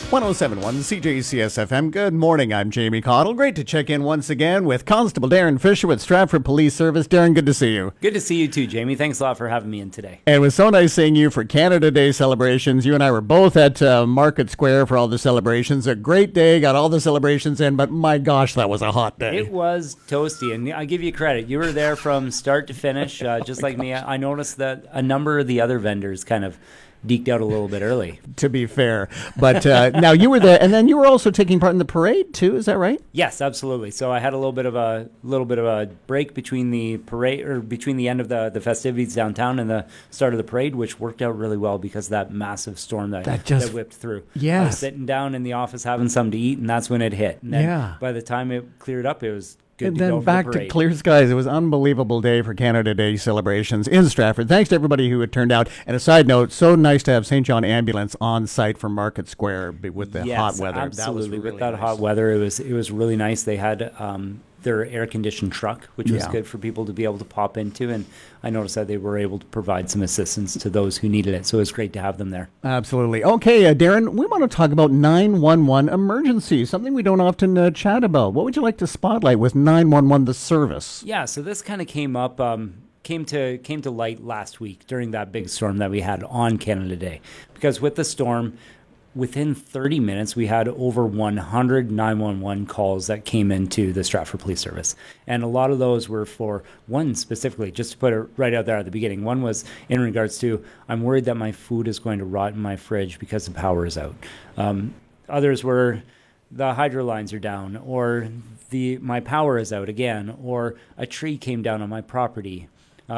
1071 CJCS FM. Good morning. I'm Jamie Cottle. Great to check in once again with Constable Darren Fisher with Stratford Police Service. Darren, good to see you. Good to see you too, Jamie. Thanks a lot for having me in today. And it was so nice seeing you for Canada Day celebrations. You and I were both at Market Square for all the celebrations. A great day, got all the celebrations in, but my gosh, that was a hot day. It was toasty, and I give you credit. You were there from start to finish, just like me. I noticed that a number of the other vendors kind of deked out a little bit early. To be fair. But now you were there, and then you were also taking part in the parade too, is that right? Yes, absolutely. So I had a little bit of a break between the parade, or between the end of the festivities downtown and the start of the parade, which worked out really well because of that massive storm that whipped through. Yes. I was sitting down in the office having something to eat, and that's when it hit. And then by the time it cleared up, it was good and to go then for back the to parade. clear skies. It was an unbelievable day for Canada Day celebrations in Stratford. Thanks to everybody who had turned out. And a side note, so nice to have St. John Ambulance on site for Market Square with the hot weather. Absolutely. That was really with that nice. hot weather, it was really nice. They had their air-conditioned truck, which was good for people to be able to pop into, and I noticed that they were able to provide some assistance to those who needed it, so it was great to have them there. Absolutely. Okay, Darren, we want to talk about 911 emergencies, something we don't often chat about. What would you like to spotlight with 911, the service? Yeah, so this kind of came up, came to light last week during that big storm that we had on Canada Day, because with the storm, within 30 minutes, we had over 100 911 calls that came into the Stratford Police Service. And a lot of those were for one specifically, just to put it right out there at the beginning. One was in regards to, I'm worried that my food is going to rot in my fridge because the power is out. Others were, the hydro lines are down, or my power is out again, or a tree came down on my property.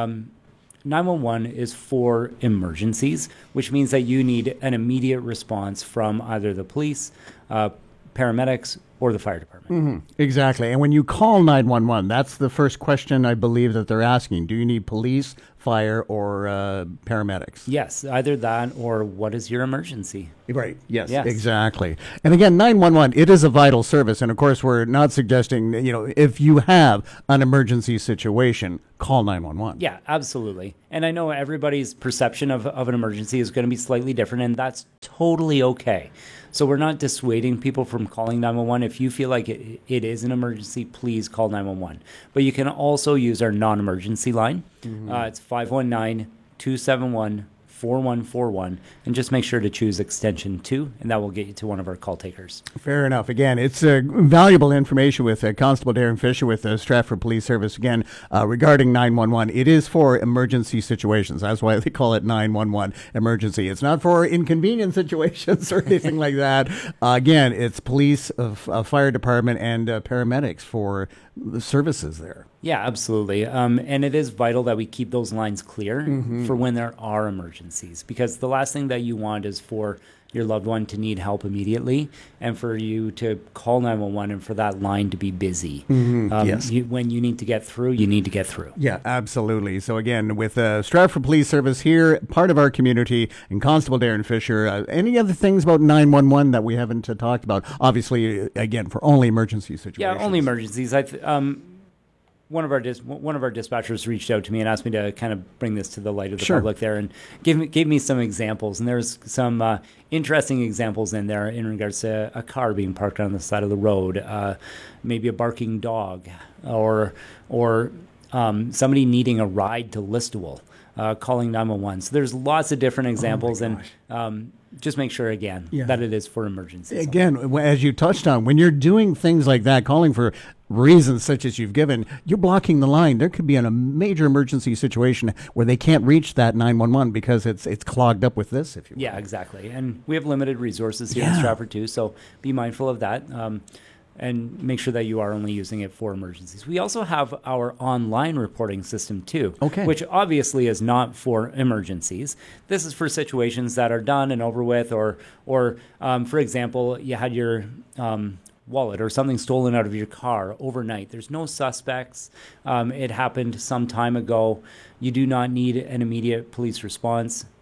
911 is for emergencies, which means that you need an immediate response from either the police, paramedics, or the fire department. Mm-hmm. Exactly. And when you call 911, that's the first question I believe that they're asking. Do you need police, fire, or paramedics? Yes, either that or what is your emergency? Right. Yes, exactly. And again, 911, it is a vital service. And of course, we're not suggesting, if you have an emergency situation, call 911. Yeah, absolutely. And I know everybody's perception of an emergency is going to be slightly different, and that's totally okay. So we're not dissuading people from calling 911. If you feel like it is an emergency, please call 911. But you can also use our non-emergency line. Mm-hmm. It's 519-271-4141, and just make sure to choose extension 2, and that will get you to one of our call takers. Fair enough. Again, it's valuable information with Constable Darren Fisher with the Stratford Police Service. Again, regarding 911, it is for emergency situations. That's why they call it 911 emergency. It's not for inconvenient situations or anything like that. Again, it's police, fire department, and paramedics for the services there. Yeah, absolutely. And it is vital that we keep those lines clear for when there are emergencies, because the last thing that you want is for your loved one to need help immediately and for you to call 911 and for that line to be busy. Yes. When you need to get through, you need to get through. Yeah, absolutely. So again, with Stratford Police Service here, part of our community, and Constable Darren Fisher, any other things about 911 that we haven't talked about? Obviously, again, for only emergency situations. Yeah, only emergencies. One of our dispatchers reached out to me and asked me to kind of bring this to the light of the public there, and gave me some examples. And there's some interesting examples in there in regards to a car being parked on the side of the road, maybe a barking dog, or somebody needing a ride to Listowel, calling 911. So there's lots of different examples, and just make sure, again, that it is for emergencies. Again, as you touched on, when you're doing things like that, calling for reasons such as you've given, you're blocking the line. There could be a major emergency situation where they can't reach that 911 because it's clogged up with this, if you will. Yeah, exactly. And we have limited resources here in Stratford too, so be mindful of that. And make sure that you are only using it for emergencies. We also have our online reporting system too, which obviously is not for emergencies. This is for situations that are done and over with, or for example, you had your wallet or something stolen out of your car overnight. There's no suspects. It happened some time ago. You do not need an immediate police response.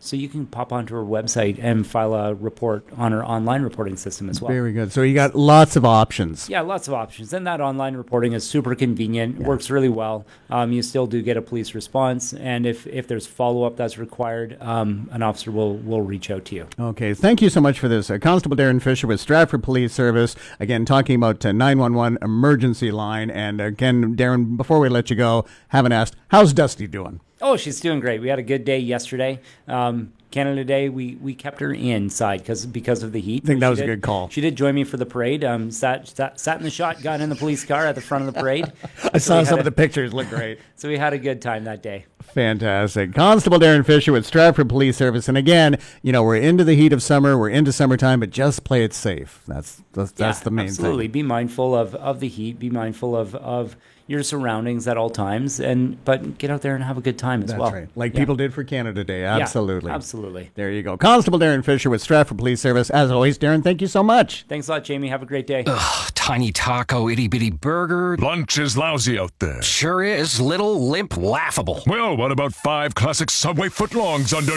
So you can pop onto our website and file a report on our online reporting system as well. Very good. So you got lots of options. Yeah, lots of options. And that online reporting is super convenient, works really well. You still do get a police response. And if there's follow-up that's required, an officer will reach out to you. Okay, thank you so much for this. Constable Darren Fisher with Stratford Police Service, again, talking about 911 emergency line. And again, Darren, before we let you go, haven't asked, how's Dusty doing? Oh, she's doing great. We had a good day yesterday. Canada Day, we kept her inside because of the heat. I think that was a good call. She did join me for the parade. Sat in the shotgun in the police car at the front of the parade. I saw some of the pictures. Look great. So we had a good time that day. Fantastic. Constable Darren Fisher with Stratford Police Service. And again, we're into the heat of summer. We're into summertime, but just play it safe. That's the main absolutely. thing. Be mindful of the heat. Be mindful of your surroundings at all times, but get out there and have a good time as well. That's right. People did for Canada Day. Absolutely. Yeah, absolutely. There you go. Constable Darren Fisher with Stratford Police Service. As always, Darren, thank you so much. Thanks a lot, Jamie. Have a great day. Ugh, tiny taco, itty bitty burger. Lunch is lousy out there. Sure is. Little, limp, laughable. Well, what about 5 classic Subway footlongs under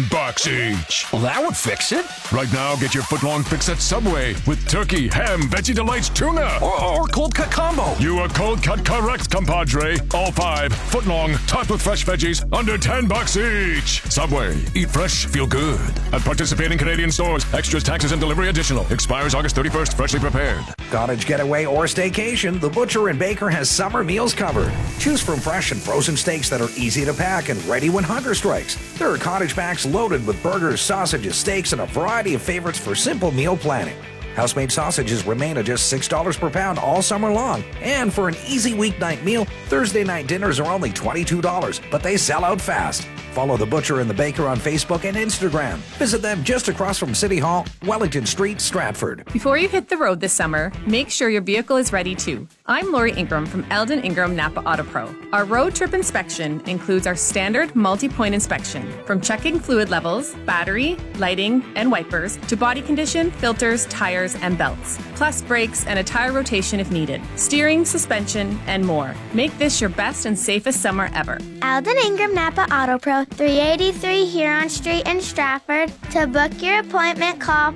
$10 each? Well, that would fix it. Right now, get your footlong fix at Subway with turkey, ham, Veggie Delights, tuna. Or cold cut combo. You are cold cut correct, compadre. All 5 footlong, topped with fresh veggies, under $10 each. Subway. Eat fresh, feel good. At participating Canadian stores, extras, taxes, and delivery additional. Expires August 31st, freshly prepared. Cottage getaway or staycation, the Butcher and Baker has summer meals covered. Choose from fresh and frozen steaks that are easy to pack and ready when hunger strikes. There are cottage packs loaded with burgers, sausages, steaks, and a variety of favorites for simple meal planning. House-made sausages remain at just $6 per pound all summer long. And for an easy weeknight meal, Thursday night dinners are only $22, but they sell out fast. Follow the Butcher and the Baker on Facebook and Instagram. Visit them just across from City Hall, Wellington Street, Stratford. Before you hit the road this summer, make sure your vehicle is ready too. I'm Lori Ingram from Eldon Ingram Napa Auto Pro. Our road trip inspection includes our standard multi-point inspection, from checking fluid levels, battery, lighting, and wipers, to body condition, filters, tires, and belts, plus brakes and a tire rotation if needed, steering, suspension, and more. Make this your best and safest summer ever. Eldon Ingram Napa Auto Pro, 383 Huron Street in Stratford. To book your appointment, call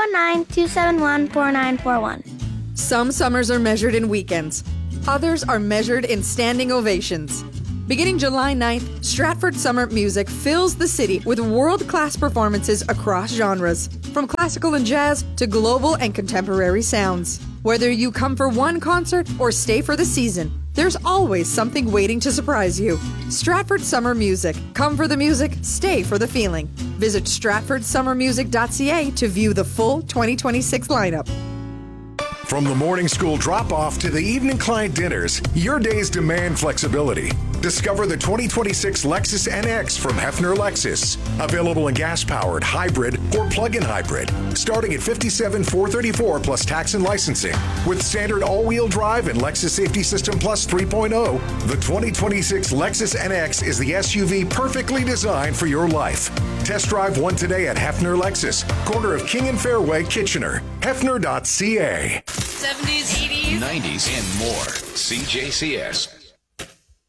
509-271-4941. Some summers are measured in weekends. Others are measured in standing ovations. Beginning July 9th, Stratford Summer Music fills the city with world-class performances across genres, from classical and jazz to global and contemporary sounds. Whether you come for one concert or stay for the season, there's always something waiting to surprise you. Stratford Summer Music. Come for the music, stay for the feeling. Visit stratfordsummermusic.ca to view the full 2026 lineup. From the morning school drop-off to the evening client dinners, your days demand flexibility. Discover the 2026 Lexus NX from Hefner Lexus. Available in gas-powered, hybrid, or plug-in hybrid. Starting at $57,434 plus tax and licensing. With standard all-wheel drive and Lexus Safety System Plus 3.0, the 2026 Lexus NX is the SUV perfectly designed for your life. Test drive one today at Hefner Lexus, corner of King and Fairway, Kitchener. Hefner.ca. 70s, 80s, 90s, and more. CJCS.